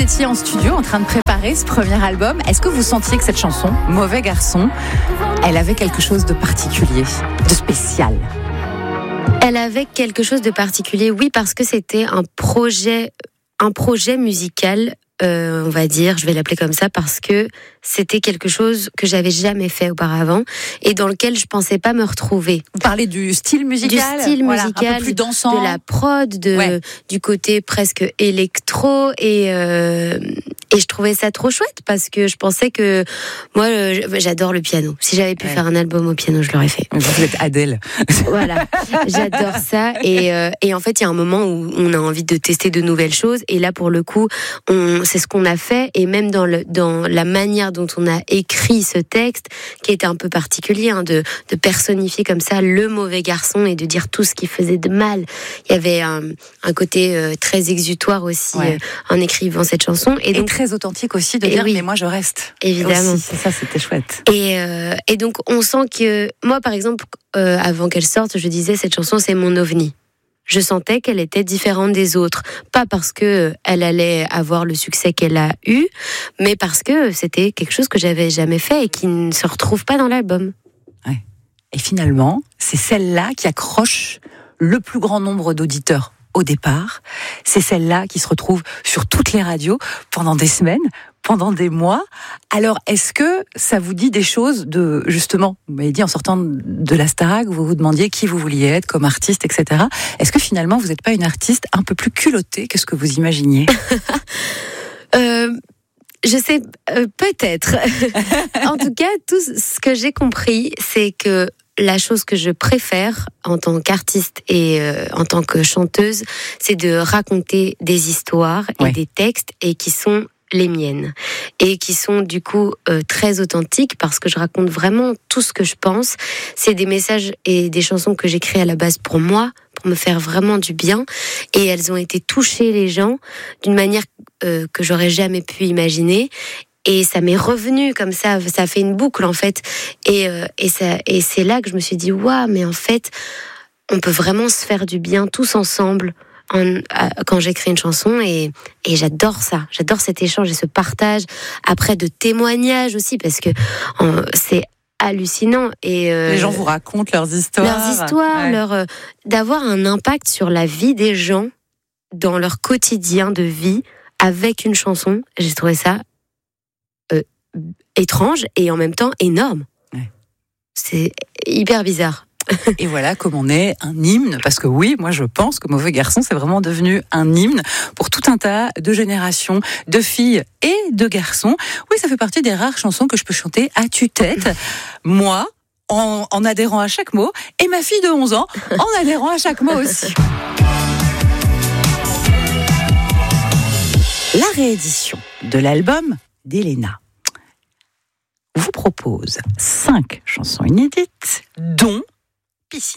étiez en studio en train de préparer ce premier album, est-ce que vous sentiez que cette chanson, Mauvais garçon, elle avait quelque chose de particulier, de spécial ? Elle avait quelque chose de particulier, oui, parce que c'était un projet musical, on va dire, je vais l'appeler comme ça, parce que c'était quelque chose que j'avais jamais fait auparavant et dans lequel je pensais pas me retrouver. Vous parlez du style musical, voilà, un peu plus dansant, de la prod, du côté presque électro et je trouvais ça trop chouette parce que je pensais que moi j'adore le piano. Si j'avais pu faire un album au piano, je l'aurais fait. Vous êtes Adèle. Voilà, j'adore ça et en fait il y a un moment où on a envie de tester de nouvelles choses et là pour le coup c'est ce qu'on a fait et même dans la manière dont on a écrit ce texte qui était un peu particulier, de personnifier comme ça le mauvais garçon et de dire tout ce qui faisait de mal. Il y avait un côté très exutoire aussi en écrivant cette chanson et donc très authentique aussi de dire mais moi je reste. Évidemment. Aussi, ça c'était chouette. Et donc on sent que moi par exemple avant qu'elle sorte, je disais cette chanson c'est mon ovni. Je sentais qu'elle était différente des autres, pas parce que elle allait avoir le succès qu'elle a eu, mais parce que c'était quelque chose que j'avais jamais fait et qui ne se retrouve pas dans l'album. Ouais. Et finalement, c'est celle-là qui accroche le plus grand nombre d'auditeurs au départ. C'est celle-là qui se retrouve sur toutes les radios pendant des semaines, pendant des mois. Alors, est-ce que ça vous dit des choses de, justement, vous m'avez dit en sortant de la Starac, vous vous demandiez qui vous vouliez être comme artiste, etc. Est-ce que finalement, vous n'êtes pas une artiste un peu plus culottée que ce que vous imaginiez ? Je sais, peut-être. En tout cas, tout ce que j'ai compris, c'est que la chose que je préfère en tant qu'artiste et en tant que chanteuse, c'est de raconter des histoires et des textes et qui sont les miennes et qui sont du coup très authentiques parce que je raconte vraiment tout ce que je pense. C'est des messages et des chansons que j'écris à la base pour moi, pour me faire vraiment du bien et elles ont été touchées les gens d'une manière que j'aurais jamais pu imaginer. Et ça m'est revenu comme ça a fait une boucle en fait. Et c'est là que je me suis dit, waouh, mais en fait, on peut vraiment se faire du bien tous ensemble quand j'écris une chanson et j'adore ça. J'adore cet échange et ce partage après de témoignages aussi parce que c'est hallucinant et les gens vous racontent leurs histoires, d'avoir un impact sur la vie des gens dans leur quotidien de vie avec une chanson. J'ai trouvé ça étrange et en même temps énorme. C'est hyper bizarre. Et voilà comme on est un hymne, parce que oui, moi je pense que Mauvais garçon c'est vraiment devenu un hymne pour tout un tas de générations de filles et de garçons. Oui, ça fait partie des rares chansons que je peux chanter à tue-tête. Moi, en adhérant à chaque mot, et ma fille de 11 ans en adhérant à chaque mot aussi. La réédition de l'album d'Elena vous propose 5 chansons inédites, dont